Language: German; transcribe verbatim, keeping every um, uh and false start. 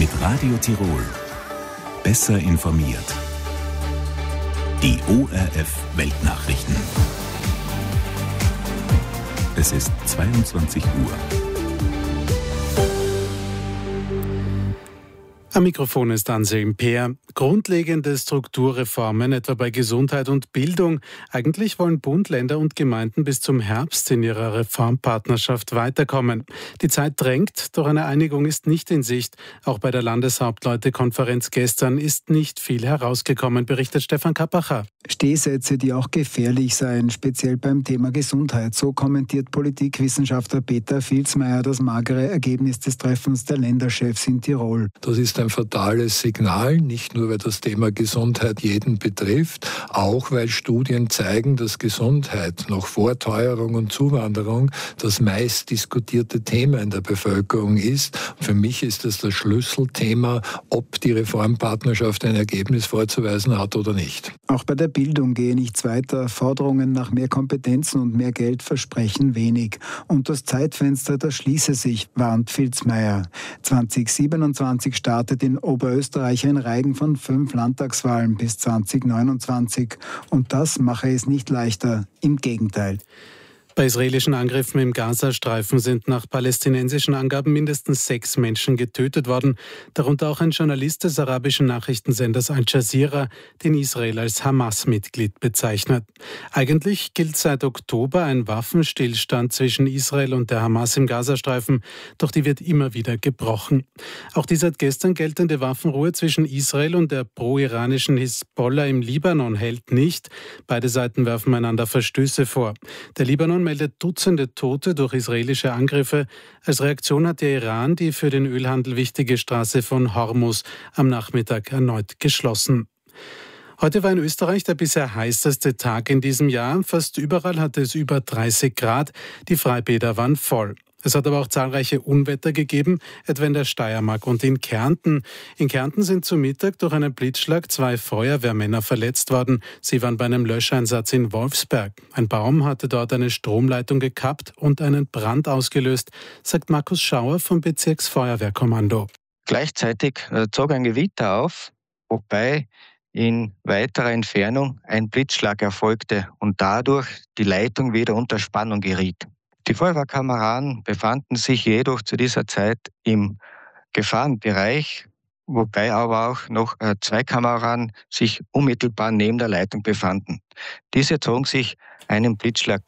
Mit Radio Tirol. Besser informiert. Die O R F Weltnachrichten. Es ist zweiundzwanzig Uhr. Am Mikrofon ist Anselm Peer. Grundlegende Strukturreformen, etwa bei Gesundheit und Bildung. Eigentlich wollen Bund, Länder und Gemeinden bis zum Herbst in ihrer Reformpartnerschaft weiterkommen. Die Zeit drängt, doch eine Einigung ist nicht in Sicht. Auch bei der Landeshauptleutekonferenz gestern ist nicht viel herausgekommen, berichtet Stefan Kappacher. Stehsätze, die auch gefährlich seien, speziell beim Thema Gesundheit. So kommentiert Politikwissenschaftler Peter Filzmeier das magere Ergebnis des Treffens der Länderchefs in Tirol. Das ist ein fatales Signal, nicht nur weil das Thema Gesundheit jeden betrifft, auch weil Studien zeigen, dass Gesundheit noch vor Teuerung und Zuwanderung das meist diskutierte Thema in der Bevölkerung ist. Für mich ist es das Schlüsselthema, ob die Reformpartnerschaft ein Ergebnis vorzuweisen hat oder nicht. Auch bei der Bildung gehe nichts weiter. Forderungen nach mehr Kompetenzen und mehr Geld versprechen wenig. Und das Zeitfenster, das schließe sich, warnt Filzmeier. zwanzig siebenundzwanzig startet in Oberösterreich ein Reigen von fünf Landtagswahlen bis zwanzig neunundzwanzig. Und das mache es nicht leichter. Im Gegenteil. Bei israelischen Angriffen im Gazastreifen sind nach palästinensischen Angaben mindestens sechs Menschen getötet worden, darunter auch ein Journalist des arabischen Nachrichtensenders Al Jazeera, den Israel als Hamas-Mitglied bezeichnet. Eigentlich gilt seit Oktober ein Waffenstillstand zwischen Israel und der Hamas im Gazastreifen, doch die wird immer wieder gebrochen. Auch die seit gestern geltende Waffenruhe zwischen Israel und der pro-iranischen Hisbollah im Libanon hält nicht. Beide Seiten werfen einander Verstöße vor. Der Libanon meldet Dutzende Tote durch israelische Angriffe. Als Reaktion hat der Iran die für den Ölhandel wichtige Straße von Hormuz am Nachmittag erneut geschlossen. Heute war in Österreich der bisher heißeste Tag in diesem Jahr. Fast überall hatte es über dreißig Grad. Die Freibäder waren voll. Es hat aber auch zahlreiche Unwetter gegeben, etwa in der Steiermark und in Kärnten. In Kärnten sind zu Mittag durch einen Blitzschlag zwei Feuerwehrmänner verletzt worden. Sie waren bei einem Löscheinsatz in Wolfsberg. Ein Baum hatte dort eine Stromleitung gekappt und einen Brand ausgelöst, sagt Markus Schauer vom Bezirksfeuerwehrkommando. Gleichzeitig äh, zog ein Gewitter auf, wobei in weiterer Entfernung ein Blitzschlag erfolgte und dadurch die Leitung wieder unter Spannung geriet. Die Feuerwehrkameraden befanden sich jedoch zu dieser Zeit im Gefahrenbereich, wobei aber auch noch äh, zwei Kameraden sich unmittelbar neben der Leitung befanden. Diese zogen sich einen Blitzschlag